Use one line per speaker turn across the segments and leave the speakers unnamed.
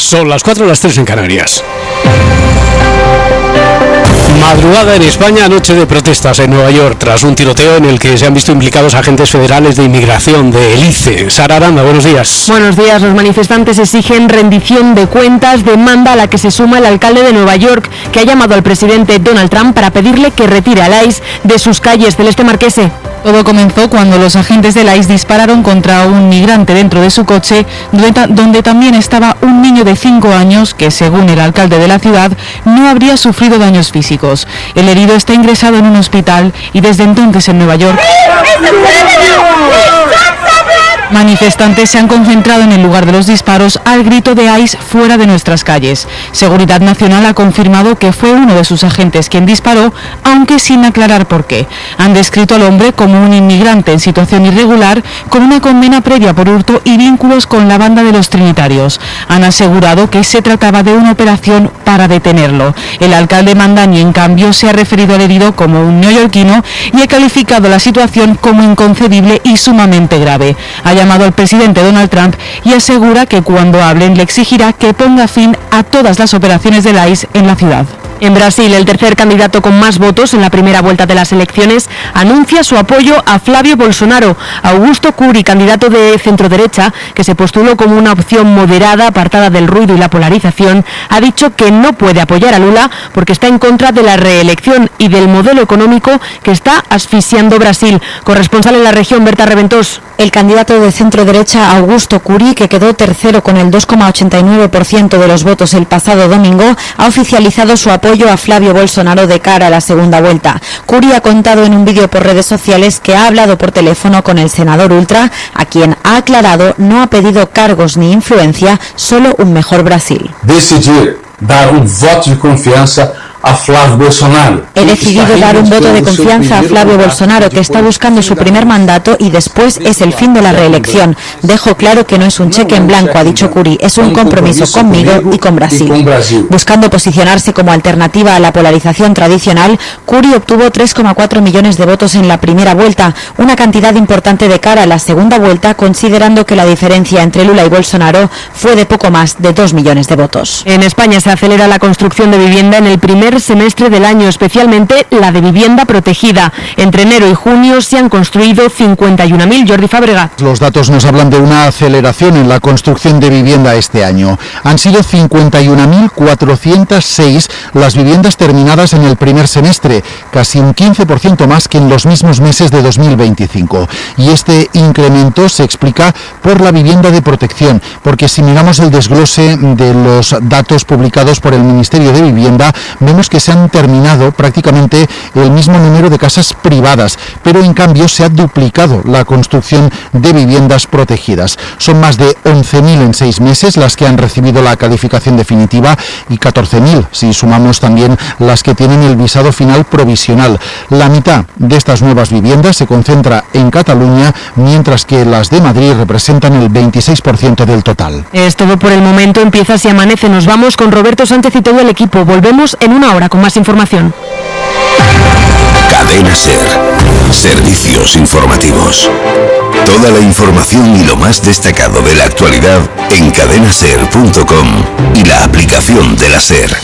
Son las 4, las 3 en Canarias. Madrugada en España, noche de protestas en Nueva York, tras un tiroteo en el que se han visto implicados agentes federales de inmigración del ICE. Sara Aranda, buenos días.
Buenos días. Los manifestantes exigen rendición de cuentas, demanda a la que se suma el alcalde de Nueva York, que ha llamado al presidente Donald Trump para pedirle que retire al ICE de sus calles. Celeste Marquese.
Todo comenzó cuando los agentes del ICE dispararon contra un migrante dentro de su coche, donde también estaba un niño de 5 años que, según el alcalde de la ciudad, no habría sufrido daños físicos. El herido está ingresado en un hospital y desde entonces en Nueva York manifestantes se han concentrado en el lugar de los disparos al grito de ICE fuera de nuestras calles. Seguridad Nacional ha confirmado que fue uno de sus agentes quien disparó, aunque sin aclarar por qué. Han descrito al hombre como un inmigrante en situación irregular con una condena previa por hurto y vínculos con la banda de los Trinitarios. Han asegurado que se trataba de una operación para detenerlo. El alcalde Mandani, en cambio, se ha referido al herido como un neoyorquino y ha calificado la situación como inconcebible y sumamente grave. Ha llamado al presidente Donald Trump y asegura que cuando hablen le exigirá que ponga fin a todas las operaciones del ICE en la ciudad.
En Brasil, el tercer candidato con más votos en la primera vuelta de las elecciones anuncia su apoyo a Flávio Bolsonaro. Augusto Cury, candidato de centroderecha, que se postuló como una opción moderada, apartada del ruido y la polarización, ha dicho que no puede apoyar a Lula porque está en contra de la reelección y del modelo económico que está asfixiando Brasil. Corresponsal en la región, Berta Reventós.
El candidato de centroderecha Augusto Cury, que quedó tercero con el 2,89% de los votos el pasado domingo, ha oficializado su apoyo a Flávio Bolsonaro de cara a la segunda vuelta. Cury ha contado en un vídeo por redes sociales que ha hablado por teléfono con el senador ultra, a quien ha aclarado no ha pedido cargos ni influencia, solo un mejor Brasil.
Decidir dar voto de confianza a Flávio Bolsonaro.
He decidido dar un voto de confianza a Flávio Bolsonaro, que está buscando su primer mandato y después es el fin de la reelección. Dejo claro que no es un cheque en blanco, ha dicho Cury, es un compromiso conmigo y con Brasil. Buscando posicionarse como alternativa a la polarización tradicional, Cury obtuvo 3,4 millones de votos en la primera vuelta, una cantidad importante de cara a la segunda vuelta, considerando que la diferencia entre Lula y Bolsonaro fue de poco más de 2 millones de votos.
En España se acelera la construcción de vivienda en el primer semestre del año, especialmente la de vivienda protegida. Entre enero y junio se han construido 51.000. Jordi Fábregas.
Los datos nos hablan de una aceleración en la construcción de vivienda este año. Han sido 51.406 las viviendas terminadas en el primer semestre, casi un 15% más que en los mismos meses de 2025. Y este incremento se explica por la vivienda de protección, porque si miramos el desglose de los datos publicados por el Ministerio de Vivienda, vemos que se han terminado prácticamente el mismo número de casas privadas, pero en cambio se ha duplicado la construcción de viviendas protegidas. Son más de 11.000 en 6 meses las que han recibido la calificación definitiva y 14.000 si sumamos también las que tienen el visado final provisional. La mitad de estas nuevas viviendas se concentra en Cataluña, mientras que las de Madrid representan el 26% del total.
Es todo por el momento. Empieza Si Amanece. Nos vamos con Roberto Sánchez y todo el equipo. Volvemos en una hora con más información.
Cadena SER. Servicios informativos. Toda la información y lo más destacado de la actualidad en cadenaser.com y la aplicación de la SER.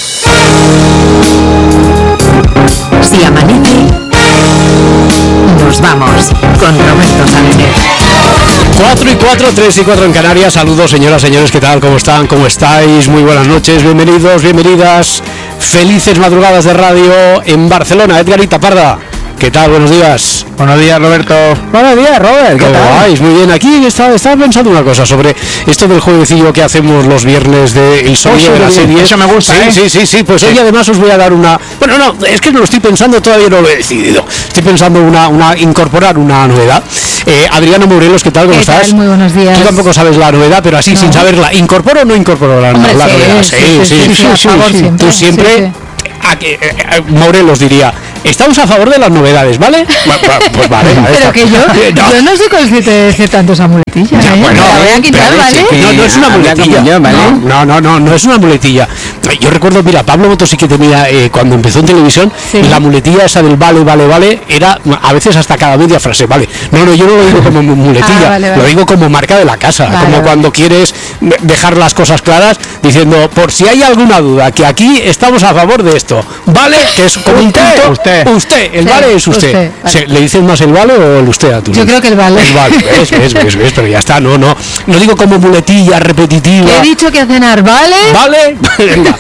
Si amanece, nos vamos con Roberto Sánchez.
4 y 4, 3 y 4 en Canarias. Saludos, señoras, señores, ¿qué tal? ¿Cómo están? ¿Cómo estáis? Muy buenas noches, bienvenidos, bienvenidas. Felices madrugadas de radio en Barcelona. Edgarita Parda, ¿qué tal? Buenos días.
Buenos días, Roberto.
Buenos días, Robert. ¿Cómo vais? Muy bien. Aquí estaba pensando una cosa sobre esto del jueguecillo que hacemos los viernes del sonido de la serie.
Eso me gusta,
Sí. Pues hoy además os voy a dar una... Bueno, no, es que no lo estoy pensando, todavía no lo he decidido. Estoy pensando incorporar una novedad. Adriana Morelos, ¿qué tal? ¿Cómo estás?
Muy buenos días.
Tú tampoco sabes la novedad, pero así, sin saberla. ¿Incorporo o no incorporo la novedad? Sí. Tú siempre... Morelos diría, estamos a favor de las novedades, ¿vale? Pues vale.
Pero que yo no soy consciente de decir tanto esa muletilla.
Bueno,
la voy a quitar, ¿vale?
No es una muletilla. No es una muletilla. Yo recuerdo, mira, Pablo Motos sí que tenía, cuando empezó en televisión, la muletilla esa del vale, era a veces hasta cada media frase, ¿vale? No, yo no lo digo como muletilla, lo digo como marca de la casa, como cuando quieres dejar las cosas claras, diciendo, por si hay alguna duda, que aquí estamos a favor de esto, ¿vale? Que es como un punto, usted, el vale es usted. Vale. ¿Le dicen más el vale o el usted a tu?
Yo creo que el vale.
El vale, ves, pero ya está, no digo como muletilla repetitiva.
He dicho que a cenar, ¿vale?
¿Vale? Venga.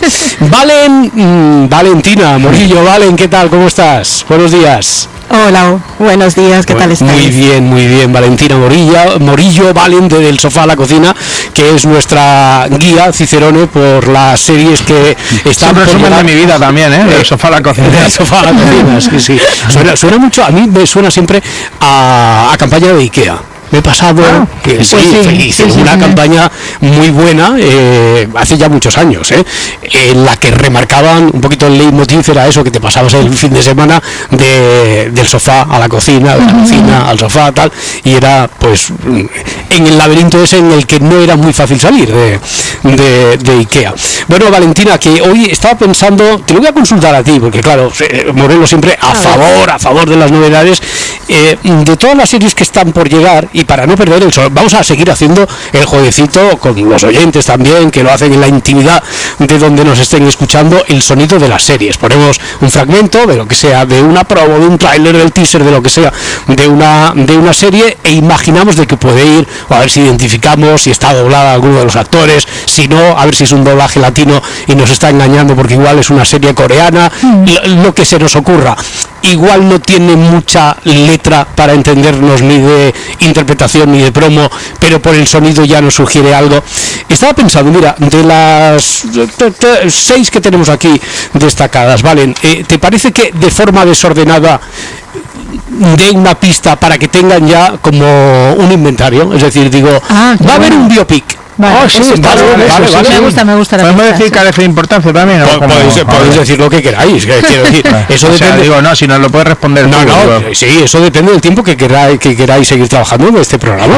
Valentina Morillo, Valen, ¿qué tal? ¿Cómo estás? Buenos días.
Hola, buenos días, ¿qué tal estáis?
Muy bien, Valentina Morillo, Valen, del sofá a la cocina, que es nuestra guía Cicerone por las series que están
por llegar. De mi vida también, del sofá a la cocina.
Del sofá a la cocina, sí. Suena mucho, a mí me suena siempre a campaña de IKEA. Me he pasado una campaña muy buena hace ya muchos años, en la que remarcaban un poquito el leitmotiv, era eso, que te pasabas el fin de semana del sofá a la cocina, de la cocina al sofá, tal, y era pues en el laberinto ese en el que no era muy fácil salir de IKEA. Bueno, Valentina, que hoy estaba pensando, te lo voy a consultar a ti, porque claro, Morelos siempre a favor de las novedades, de todas las series que están por llegar, y para no perder el sol, vamos a seguir haciendo el jueguecito con los oyentes también, que lo hacen en la intimidad de donde nos estén escuchando, el sonido de las series. Ponemos un fragmento de lo que sea, de una promo, de un tráiler, del teaser, de lo que sea, de una serie, e imaginamos de qué puede ir, o a ver si identificamos si está doblada alguno de los actores, si no, a ver si es un doblaje latino y nos está engañando porque igual es una serie coreana, lo que se nos ocurra. Igual no tiene mucha letra para entendernos, ni de interpretación ni de promo, pero por el sonido ya nos sugiere algo. Estaba pensando, mira, de las 6 que tenemos aquí destacadas, Valen, ¿te parece que de forma desordenada dé una pista para que tengan ya como un inventario? Es decir, digo, va a haber un biopic.
Vale,
vale.
Me gusta la
¿podemos decir carece de importancia también?
Podéis decir lo que queráis, quiero decir, eso depende.
Si nos lo puedes responder
sí, eso depende del tiempo que queráis seguir trabajando en este programa.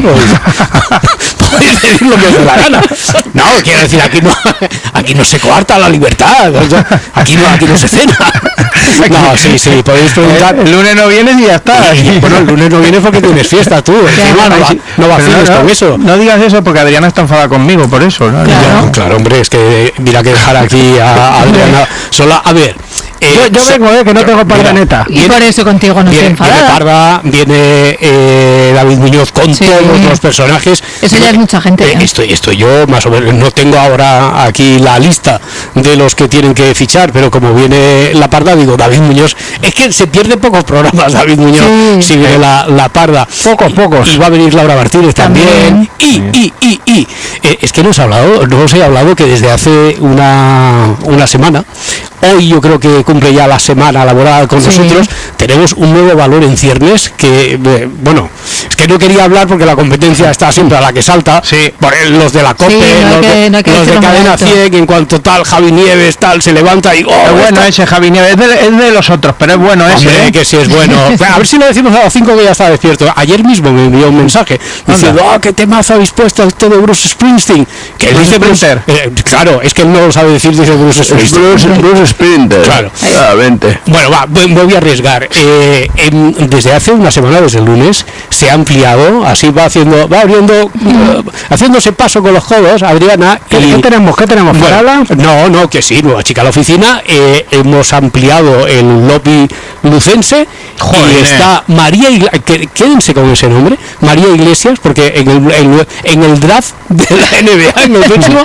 Podéis decir lo que os dé la gana. No, quiero decir, aquí no se coarta la libertad, aquí no se cena. No, sí, podéis preguntar.
El lunes no vienes y ya está.
Bueno, el lunes no vienes porque tienes fiesta tú. No vaciles con eso.
No digas eso porque Adriana está enfadada conmigo por eso, ¿no?
Claro, hombre, es que mira que dejar aquí a Adriana sola. A ver,
yo vengo, que no tengo parda neta.
Y por eso contigo no estoy enfadada.
Viene Parda, viene David Muñoz con todos los personajes.
Eso ya es mucha gente.
Estoy yo, más o menos, no tengo ahora aquí la lista de los que tienen que fichar, pero como viene la Parda, digo, David Muñoz, es que se pierde pocos programas David Muñoz si viene la Parda. Pocos. Y va a venir Laura Martínez también. Y es que no os he hablado que desde hace una semana, hoy yo creo que cumple ya la semana laboral con nosotros, tenemos un nuevo valor en ciernes que, bueno, es que no quería hablar porque la competencia está siempre a la que salta, por los de la COPE, los de Cadena 100, en cuanto tal, Javi Nieves, tal, se levanta y...
es bueno ese Javi Nieves, es de los otros, pero es bueno ese.
Hombre, que sí es bueno. A ver si lo decimos a las 5 que ya está despierto. Ayer mismo me envió un mensaje diciendo, qué temazo habéis puesto el té de Bruce Springsteen. Que él dice Bruce, claro, es que él no lo sabe decir, dice Bruce Springsteen.
Bruce Springsteen.
Claro.
Vente.
Bueno, me voy a arriesgar. Desde hace una semana, desde el lunes, se ha ampliado, así va abriendo, haciéndose paso con los codos, Adriana.
¿Qué tenemos?
Bueno, no, que sí, nueva chica a la oficina. Hemos ampliado el lobby lucense. Y está María Iglesias, quédense con ese nombre, María Iglesias, porque en el draft de la NBA, en el próximo,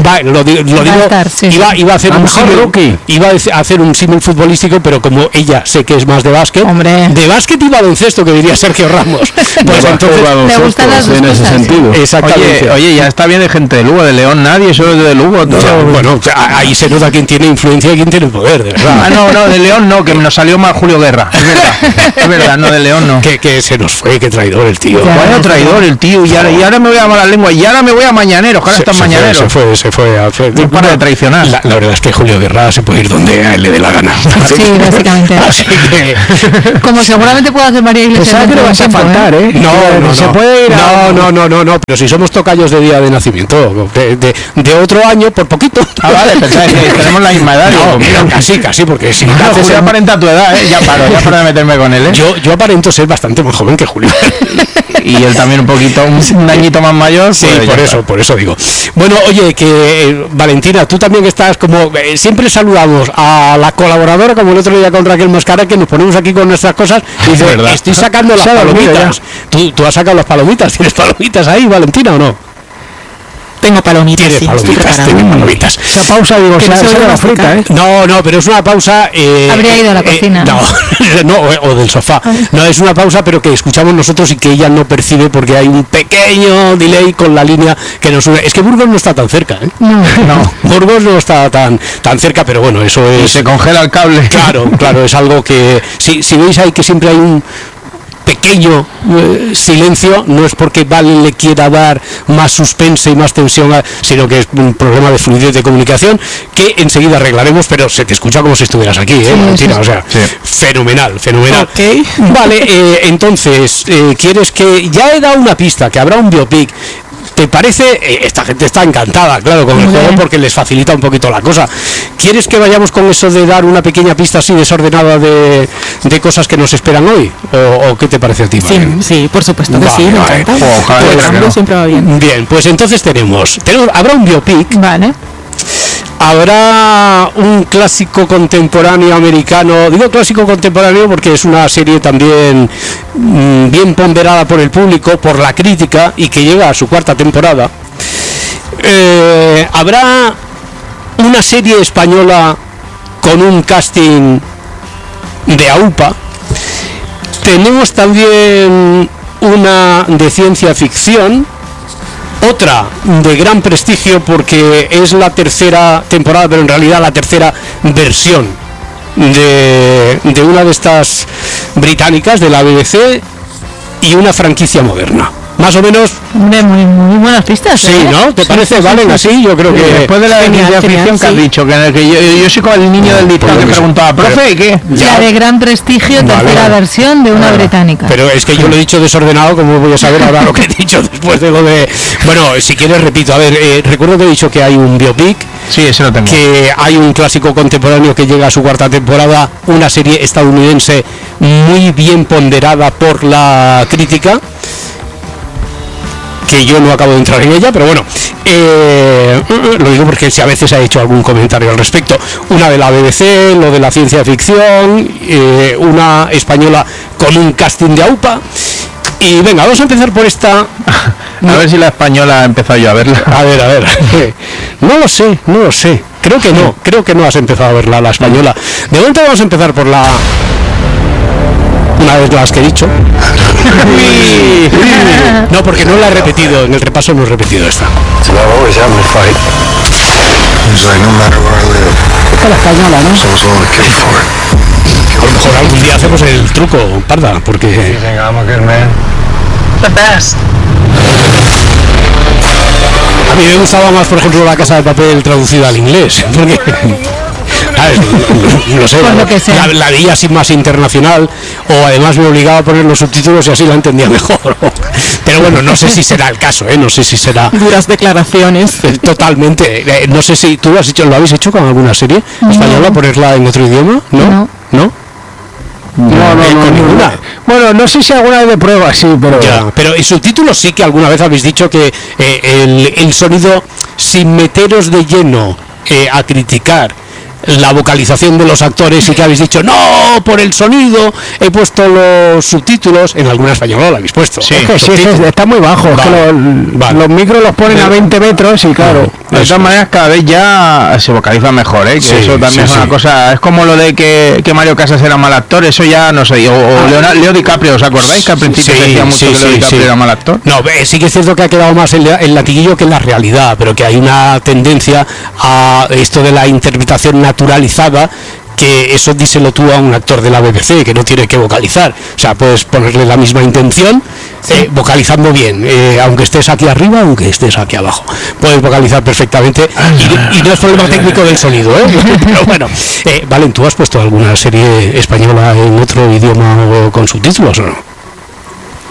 iba a hacer a hacer un símil futbolístico, pero como ella sé que es más de básquet, de básquet y baloncesto, que diría Sergio Ramos, pues entonces
me gustan las dos
en ese sentido.
Exactamente.
Oye, ya está bien de gente de Lugo, de León nadie, solo de Lugo.
Bueno, ahí se nota quién tiene influencia y quién tiene poder, de verdad.
No, de León no, que nos salió mal Julio Guerra, es verdad, no, de León no.
Que se nos fue, que traidor el tío.
Bueno, traidor el tío, y ahora me voy a mala lengua, y ahora me voy a Mañaneros, que ahora están Mañaneros.
Se fue.
No para de traicionar.
La verdad es que Julio Guerra se puede ir donde a él le dé la gana.
Sí, básicamente.
Así que...
Como seguramente puede hacer María Iglesias.
Pensaba que no vas a faltar, Se puede ir
no, pero si somos tocayos de día de nacimiento, de otro año, por poquito.
Ah, vale, pensáis que tenemos la misma edad.
No, casi, porque si
Julio aparenta tu edad, ya paro de meterme con él,
Yo aparento ser bastante más joven que Julio.
Y él también un añito más mayor.
Sí, pues por eso digo. Bueno, oye, que Valentina, tú también estás como... siempre saludamos a la colaboradora, como el otro día con Raquel Mascara, que nos ponemos aquí con nuestras cosas y dice, estoy sacando las palomitas. Tú has sacado las palomitas. ¿Tienes palomitas ahí, Valentina, o no?
Tengo palomitas,
tiene palomitas.
Esa pausa, digo, se ha la fruta, ¿eh?
No, pero es una pausa...
Habría ido a la cocina.
No, o del sofá. No, es una pausa, pero que escuchamos nosotros y que ella no percibe porque hay un pequeño delay con la línea que nos une. Es que Burgos no está tan cerca, ¿eh? No. Burgos no está tan cerca, pero bueno, eso es...
Y se congela el cable.
Claro, es algo que... Si veis ahí que siempre hay un pequeño silencio, no es porque Vale le quiera dar más suspense y más tensión, sino que es un problema de fluidez de comunicación que enseguida arreglaremos, pero se te escucha como si estuvieras aquí, Valentina, o sea, fenomenal.
Okay.
Vale, entonces, ¿quieres que... Ya he dado una pista, que habrá un biopic. ¿Te parece? Esta gente está encantada, claro, con el juego porque les facilita un poquito la cosa. ¿Quieres que vayamos con eso de dar una pequeña pista así desordenada de cosas que nos esperan hoy? ¿O qué te parece a ti, Marian?
Sí, por supuesto que sí, me encanta.
Pues,
siempre va bien.
Bien, pues entonces habrá un biopic.
Vale.
Habrá un clásico contemporáneo americano. Digo clásico contemporáneo porque es una serie también bien ponderada por el público, por la crítica, y que llega a su 4ª temporada. Habrá una serie española con un casting de AUPA. Tenemos también una de ciencia ficción, otra de gran prestigio porque es la 3ª temporada, pero en realidad la 3ª versión de una de estas británicas de la BBC, y una franquicia moderna. Más o menos.
Muy buenas pistas.
Sí, ¿no? ¿Te parece? ¿Valen así? Yo creo que...
Después de la ciencia ficción que has dicho, que yo soy como el niño del dictado que preguntaba, profe, ¿y qué?
La de gran prestigio, 3ª versión de una británica.
Pero es que yo lo he dicho desordenado, como voy a saber ahora lo que he dicho después de lo de... Bueno, si quieres repito, a ver, recuerdo que he dicho que hay un biopic.
Sí, ese lo tengo.
Que hay un clásico contemporáneo que llega a su 4ª temporada, una serie estadounidense muy bien ponderada por la crítica, que yo no acabo de entrar en ella, pero bueno, lo digo porque si a veces ha hecho algún comentario al respecto. Una de la BBC, lo de la ciencia ficción, una española con un casting de AUPA. Y venga, vamos a empezar por esta.
A ver si la española ha empezado yo a verla.
A ver. No lo sé. Creo que no has empezado a verla, la española. De momento vamos a empezar por la... Una vez las que he dicho. No, porque no la he repetido, en el repaso no he repetido esta.
Esta es la española, ¿no?
A lo mejor algún día hacemos el truco, Parda, porque... A mí me gustaba más, por ejemplo, La Casa de Papel traducida al inglés, porque... No sé, la veía así más internacional, o además me obligaba a poner los subtítulos y así la entendía mejor. Pero bueno, no sé si será el caso, no sé si será...
Duras declaraciones.
Totalmente. No sé si tú lo habéis hecho con alguna serie española, ponerla en otro idioma, ¿no?
No, con ninguna. Bueno, no sé si alguna vez de prueba, sí, pero...
Ya, pero en subtítulos sí que alguna vez habéis dicho que el sonido, sin meteros de lleno a criticar la vocalización de los actores, y que habéis dicho, no, por el sonido he puesto los subtítulos. En alguna española lo habéis puesto.
Sí, está muy bajo. Los micros los ponen a 20 metros y claro, de todas maneras cada vez ya se vocaliza mejor, que eso también es una cosa. Es como lo de que Mario Casas era mal actor, eso ya no sé. O Leo DiCaprio, ¿os acordáis que al principio se decía mucho que Leo DiCaprio era mal actor?
No, sí que es cierto que ha quedado más el latiguillo que en la realidad, pero que hay una tendencia a esto de la interpretación naturalizada, que eso díselo tú a un actor de la BBC, que no tiene que vocalizar. O sea, puedes ponerle la misma intención, vocalizando bien, aunque estés aquí arriba, aunque estés aquí abajo. Puedes vocalizar perfectamente, y no es problema técnico del sonido, pero bueno. Valen, ¿tú has puesto alguna serie española en otro idioma o con subtítulos o no?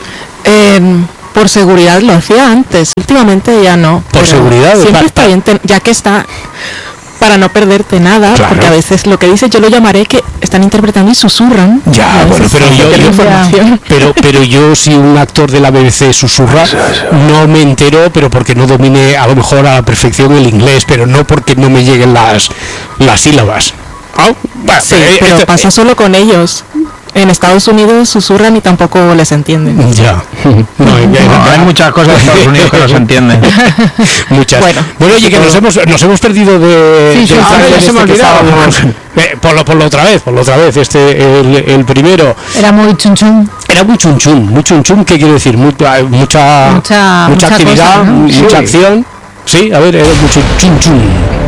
Por seguridad lo hacía antes, últimamente ya no.
Por seguridad,
siempre está bien, ya que está, para no perderte nada,
claro.
porque a veces lo que dice yo lo llamaré que están interpretando y susurran.
Ya, bueno, pero yo si un actor de la BBC susurra, no me entero, pero porque no domine a lo mejor a la perfección el inglés, pero no porque no me lleguen las sílabas.
Sí, pero pasa solo con ellos. En Estados Unidos susurran y tampoco les entienden.
Ya.
Hay muchas cosas de Estados Unidos que no se entienden.
Muchas. Bueno, oye, que nos hemos perdido de...
Sí, ya se me ha olvidado.
Ponlo otra vez. El primero.
Era muy chun chun.
Era muy chun chun. Muy chun chun, ¿qué quiere decir? Mucha actividad, cosa, ¿no? Mucha acción. Sí, a ver, era mucho chun chun.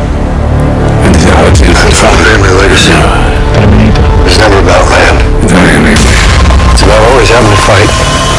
It's never about land. It's about always having to fight.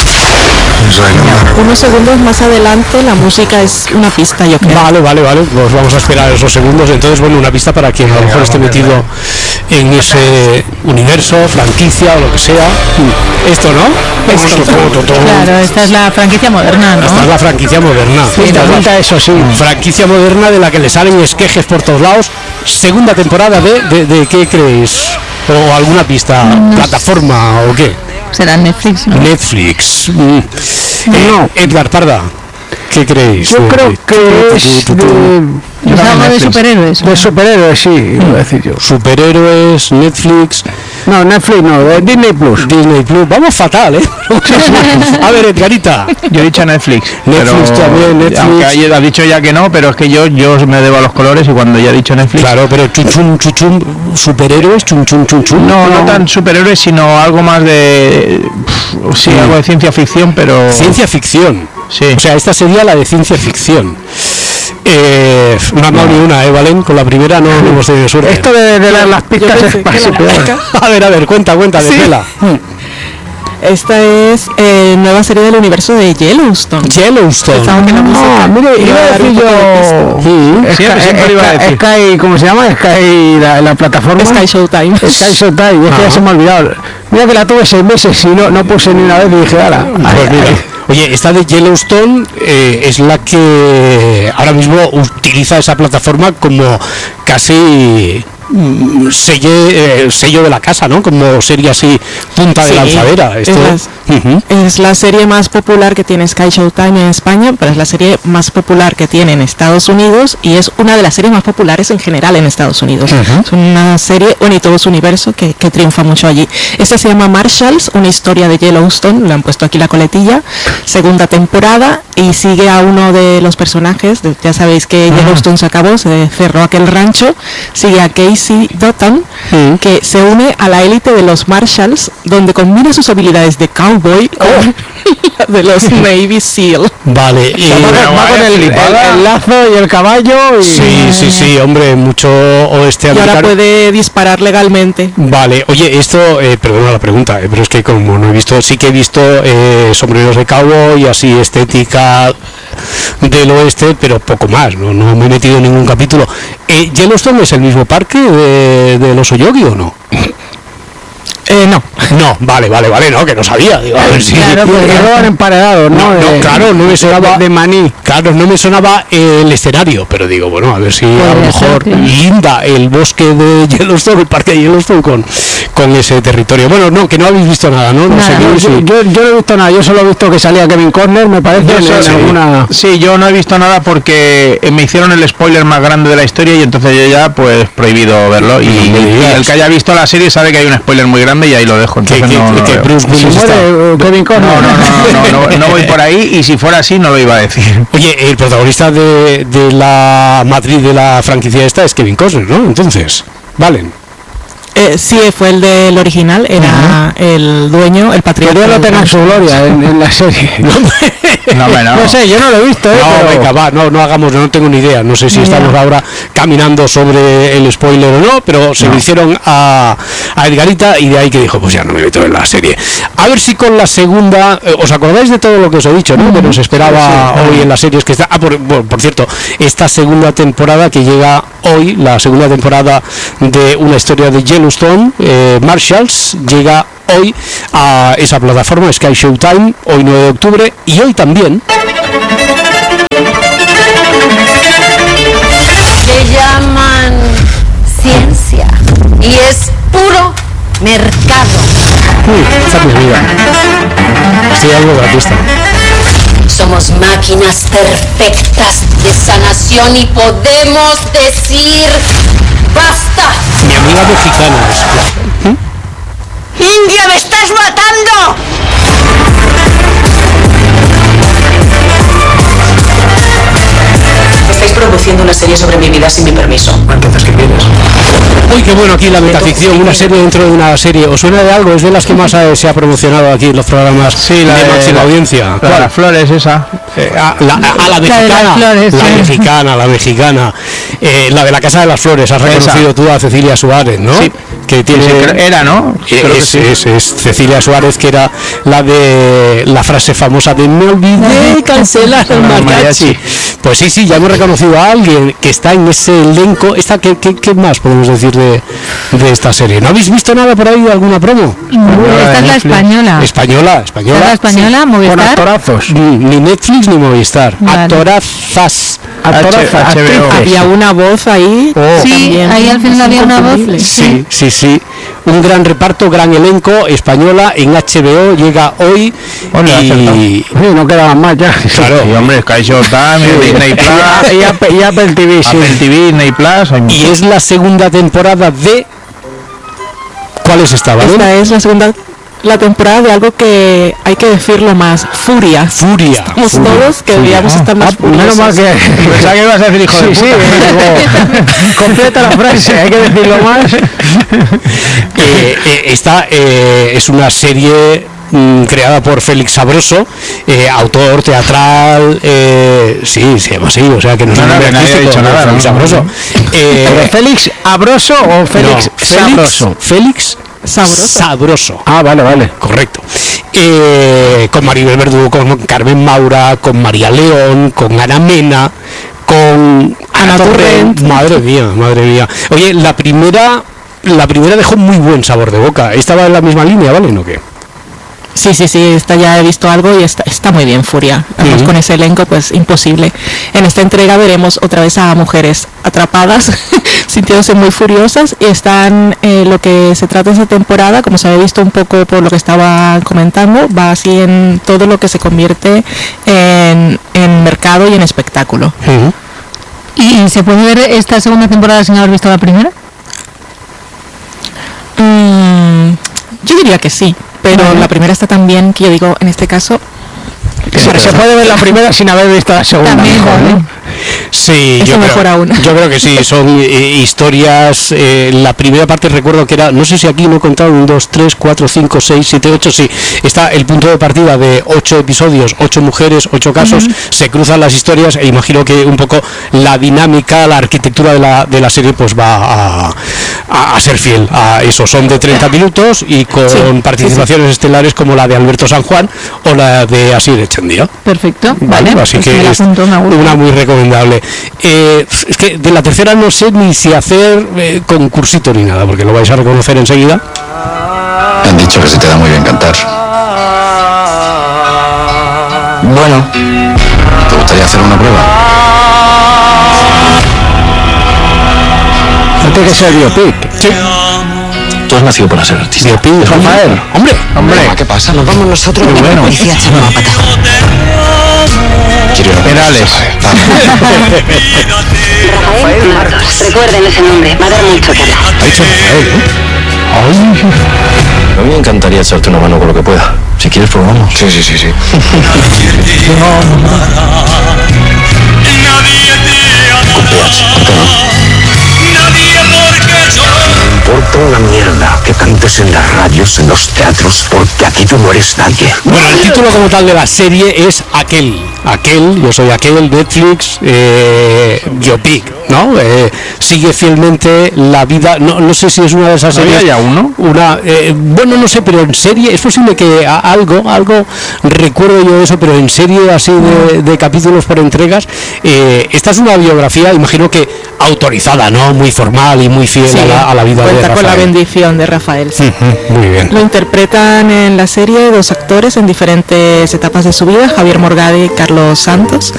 Unos segundos más adelante la música es una pista, yo creo.
Vale, pues vamos a esperar esos segundos. Entonces, bueno, una pista para quien a lo mejor esté metido en ese universo, franquicia o lo que sea. Esto, ¿no?
Claro, esta es la franquicia moderna, ¿no?
Esta es la franquicia moderna.
Eso sí.
Franquicia moderna de la que le salen esquejes por todos lados. Segunda temporada de ¿qué creéis? ¿O alguna pista? ¿Plataforma o qué?
Será Netflix, ¿no?
Netflix. No. Edgar Parda, ¿qué creéis?
Yo creo que
es algo de superhéroes.
De superhéroes, sí, iba a decir yo.
Superhéroes, Netflix.
No, Netflix no, de Disney Plus.
Disney Plus, vamos fatal, ¿eh? A ver, Edgarita.
Yo he dicho Netflix.
Netflix también, Netflix.
Aunque ha dicho ya que no, pero es que yo me debo a los colores y cuando ya he dicho Netflix.
Claro, pero chuchum, superhéroes, chum.
No tan superhéroes, sino algo más de... Sí, algo de ciencia ficción, pero...
Ciencia ficción.
Sí.
O sea, esta sería la de ciencia ficción. No ha dado ni una, Valen, con la primera no hemos tenido suerte.
Esto de las pistas es fácil.
A ver, cuenta, de tela.
Esta es nueva serie del universo de Yellowstone.
Mire, iba a decir yo... Sky, ¿cómo se llama? Sky, la plataforma.
Sky Showtime.
Es que ya se me ha olvidado. Mira que la tuve 6 meses y no puse ni una vez y dije, ala.
Pues mira. Oye, esta de Yellowstone es la que ahora mismo utiliza esa plataforma como casi sello de la casa, ¿no? Como serie así, punta de lanzadera.
Es la serie más popular que tiene Sky Showtime en España, pero es la serie más popular que tiene en Estados Unidos y es una de las series más populares en general en Estados Unidos. Es una serie, y todo su universo que triunfa mucho allí. Esta se llama Marshalls, una historia de Yellowstone, le han puesto aquí la coletilla, segunda temporada, y sigue a uno de los personajes, ya sabéis que Yellowstone se acabó, se cerró aquel rancho, sigue a Casey Dotton, que se une a la élite de los Marshalls, donde combina sus habilidades de cowboy con de los Navy SEAL.
Vale, y
va con el lazo y el caballo.
Sí, hombre, mucho oeste americano.
Y ahora puede disparar legalmente.
Vale, oye, esto, perdona la pregunta, pero es que como no he visto, sí que he visto sombreros de cowboy y así estética del oeste, pero poco más, no me he metido en ningún capítulo. ¿Yellowstone es el mismo parque del oso Yogi o no? No, vale, no, que no sabía. Digo, a ver si...
Claro, porque roban emparedados, ¿no?
Claro, no me sonaba...
De maní.
Claro, no me sonaba el escenario, pero digo, bueno, a ver si a lo mejor linda el bosque de Yellowstone, el parque de Yellowstone con ese territorio. Bueno, no, que no habéis visto nada, ¿no?
Yo no he visto nada, yo solo he visto que salía Kevin Costner, me parece, Sí, yo no he visto nada porque me hicieron el spoiler más grande de la historia y entonces yo ya, pues, prohibido verlo. Y el que haya visto la serie sabe que hay un spoiler muy grande y ahí lo dejo.
Que Bruce Willis
Kevin Costner. No voy por ahí y si fuera así no lo iba a decir.
Oye, el protagonista de la matriz de la franquicia esta es Kevin Costner, ¿no? Entonces, Valen.
Sí, fue el del original, era el dueño, el patriarca.
Podría no tener su gloria en la serie. No sé, yo no lo he visto.
No, venga, va, no hagamos, no tengo ni idea. No sé si estamos ahora caminando sobre el spoiler o no, pero se lo hicieron a Edgarita y de ahí que dijo, pues ya no me meto en la serie. A ver si con la segunda, ¿os acordáis de todo lo que os he dicho, no? Que nos esperaba hoy en las series que está. Por cierto, esta segunda temporada que llega hoy, la segunda temporada de una historia de Yellowstone, Marshalls, llega hoy a esa plataforma Sky Showtime, hoy 9 de octubre, y hoy también
que llaman ciencia y es puro mercado.
Esta es mi amiga. Estoy algo gratista.
Somos máquinas perfectas de sanación y podemos decir ¡basta!
Mi amiga mexicana es.
¡India, me estás matando!
Estáis produciendo una serie sobre mi vida sin mi permiso.
Entonces, ¿qué quieres? Uy, qué bueno aquí la metaficción, una serie dentro de una serie. ¿Os suena de algo? Es de las que más se ha promocionado aquí en los programas de máxima audiencia.
¿Cuál? Las flores, esa.
La mexicana.
Flores,
la mexicana. La de la Casa de las Flores. Has reconocido tú a Cecilia Suárez, ¿no?
Sí.
Que tiene,
era, ¿no?
Es Cecilia Suárez, que era la de la frase famosa de me olvidé cancelar el mariachi. Pues sí, ya hemos reconocido a alguien que está en ese elenco. ¿Qué más podemos decir de esta serie? ¿No habéis visto nada por ahí de alguna promo?
Esta es la española.
Española.
¿Esta es la española? ¿Movistar?
Con actorazos.
Ni Netflix ni Movistar.
Vale.
Actorazas.
HBO.
Había una voz ahí.
Sí,
también.
ahí al final había una voz.
Sí. Un gran reparto, gran elenco, española en HBO, llega hoy. Y
no quedaban más ya.
Claro.
Sí, hombre, Sky Showtime, Disney Plus y Apple TV, Apple TV, Disney Plus.
Y es la segunda temporada de... ¿Cuál es esta, vale?
Esta es la temporada de algo que hay que decirlo más, Furia. Estamos todos que deberíamos estar más furiosos.
Menos mal que pensaba que ibas a decir hijo de puta. Completa la frase, hay que decirlo más.
Esta es una serie creada por Félix Sabroso, autor teatral, sí, se llama así, o sea que no es un nombre artístico, Félix Sabroso.
¿Félix Abroso o Félix Sabroso?
Félix Sabroso.
Ah, vale.
Correcto. Con Maribel Verdú, con Carmen Maura, con María León, con Ana Mena, con Ana Torrent. Madre mía. Oye, la primera dejó muy buen sabor de boca. ¿Estaba en la misma línea, vale? ¿No qué?
Sí, esta ya he visto algo y está muy bien, Furia. Además, con ese elenco, pues imposible. En esta entrega veremos otra vez a mujeres atrapadas, sintiéndose muy furiosas, y están, lo que se trata esta temporada, como se había visto un poco por lo que estaba comentando, va así en todo lo que se convierte en mercado y en espectáculo.
¿Y se puede ver esta segunda temporada sin haber visto la primera?
Yo diría que sí, pero la primera está tan bien que yo digo, en este caso...
Se puede ver la primera sin haber visto la segunda.
También,
¿no?
Sí, yo creo que sí, son historias. La primera parte recuerdo que era, no sé si aquí no he contado, 1, 2, 3, 4, 5, 6, 7, 8, sí, está el punto de partida de 8 episodios, 8 mujeres, 8 casos, se cruzan las historias e imagino que un poco la dinámica, la arquitectura de la serie pues va a ser fiel a eso. Son de 30 minutos y con participaciones estelares como la de Alberto San Juan o la de Asier Echendía.
Perfecto,
vale, así que es una muy recomendable. Es que de la tercera no sé ni si hacer concursito ni nada, porque lo vais a reconocer enseguida.
Me han dicho que se te da muy bien cantar. Bueno, ¿te gustaría hacer una prueba?
Antes que sea biopic.
Sí.
Tú has nacido para ser artista.
Biopic, Rafael. Hombre.
¿Qué pasa?
Nos vamos nosotros y la policía echando la pata.
Perales.
Rafael Martos. Recuerden ese nombre, va a dar mucho que hablar.
Ha dicho Rafael,
A mí me encantaría echarte una mano con lo que pueda. Si quieres, probamos. Sí. Con PH, ¿por qué no? Me importa una mierda que cantes en las radios, en los teatros, porque aquí tú no eres nadie.
Bueno, el título como tal de la serie es Aquel, yo soy Aquel, Netflix, biopic, ¿no? Sigue fielmente la vida, no sé si es una de esas series.
¿Había ya uno?
Bueno, no sé, pero en serie, es posible que algo, recuerdo yo eso, pero en serie así de capítulos por entregas. Esta es una biografía, imagino que autorizada, ¿no? Muy formal y muy fiel a la vida de Rafael.
Cuenta con la bendición de Rafael. Sí.
Muy bien.
Lo interpretan en la serie 2 actores en diferentes etapas de su vida, Javier Morgade y Carlos Santos.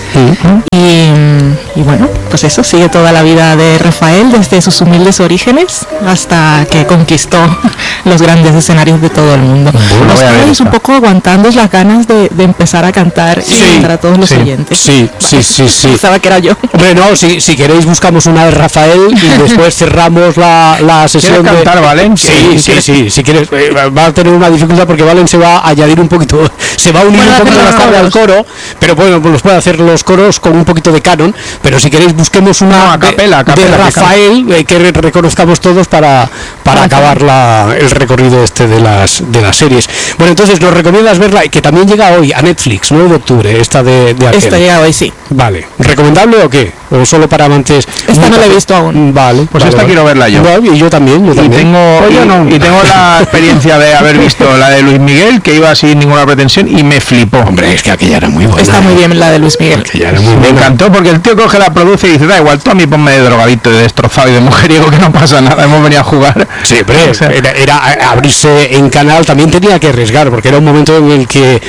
Y bueno, pues eso, sigue toda la vida de Rafael desde sus humildes orígenes hasta que conquistó los grandes escenarios de todo el mundo. Nos estáis un poco aguantando las ganas de empezar a cantar y cantar a todos los oyentes.
Sí.
Pensaba que era yo.
Hombre, no, si queréis buscamos una de Rafael y después cerramos la sesión.
¿Quieres cantar, Valen?
Sí, si quieres. Va a tener una dificultad porque Valen se va a añadir un poquito, se va a unir un poquito más tarde al coro, pero bueno, pues los puede hacer los coros con un poquito de canon, pero si queréis busquemos una
a capela,
de Rafael que reconozcamos todos para acabar el recorrido de las series. Bueno, entonces nos recomiendas verla, que también llega hoy a Netflix, 9 de octubre, esta de aquel.
Esta llega hoy, sí.
Vale, ¿recomendable o qué? ¿O solo para amantes?
Esta no la he visto aún.
Vale,
pues esta quiero verla yo.
Y yo también.
Y tengo la experiencia de haber visto la de Luis Miguel, que iba sin ninguna pretensión y me flipó.
Hombre, es que aquella era muy buena.
Está muy bien la de Luis Miguel.
Me encantó porque el tío coge, la produce y dice, da igual, tú a mí ponme de drogadito, de destrozado y de mujeriego, que no pasa nada, hemos venido a jugar.
Sí, pero era abrirse en canal, también tenía que arriesgar, porque era un momento en el que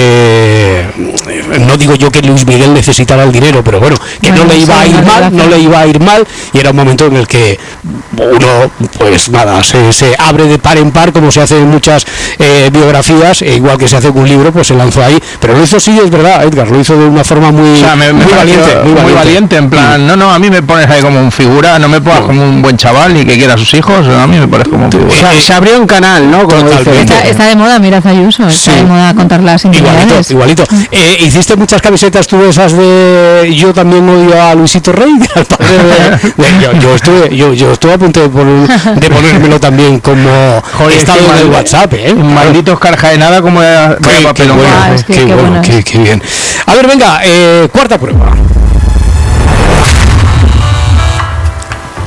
no digo yo que Luis Miguel necesitara el dinero, pero bueno, que no le iba a ir mal, y era un momento en el que uno, pues nada, se abre de par en par, como se hace en muchas biografías, igual que se hace con un libro, pues se lanzó ahí, pero lo hizo, sí, es verdad, Edgar, lo hizo de una forma muy
valiente, en plan, no, a mí me pones ahí como un figura, no me pones como un buen chaval ni que quiera a sus hijos, a mí me pones como un figura.
O sea, se abrió un canal, ¿no? Como
está de moda, mira, Ayuso, está de moda contar las intimidades.
Igualito. ¿Hiciste muchas camisetas tú esas de yo también odio a Luisito Rey? Al padre yo estuve a punto de ponérmelo también como estado en el WhatsApp,
malditos carjaenada como de papel.
Qué bien. A ver, venga, cuarta prueba.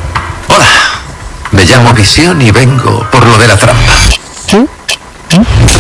Hola, me llamo Visión y vengo por lo de la trampa.